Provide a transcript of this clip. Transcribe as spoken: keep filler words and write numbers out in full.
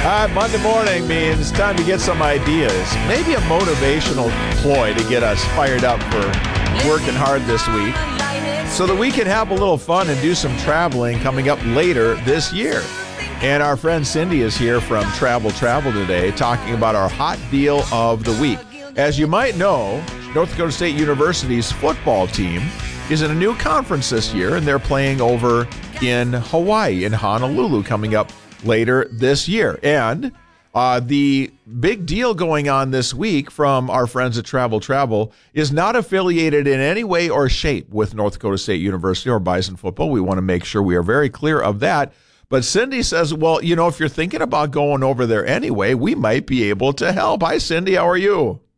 Uh, Monday morning means time to get some ideas. Maybe a motivational ploy to get us fired up for working hard this week so that we can have a little fun and do some traveling coming up later this year. And our friend Cindy is here from Travel Travel today talking about our hot deal of the week. As you might know, North Dakota State University's football team is in a new conference this year, and they're playing over in Hawaii, in Honolulu, coming up later this year. And uh, the big deal going on this week from our friends at Travel Travel is not affiliated in any way or shape with North Dakota State University or Bison football. We want to make sure we are very clear of that. But Cindy says, well, you know, if you're thinking about going over there anyway, we might be able to help. Hi, Cindy. How are you?